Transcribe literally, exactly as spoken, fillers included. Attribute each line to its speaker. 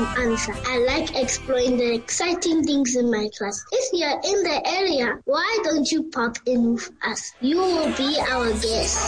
Speaker 1: answer. I like exploring the exciting things in my class. If you're in the area, why don't you pop in with us? You will be our guest.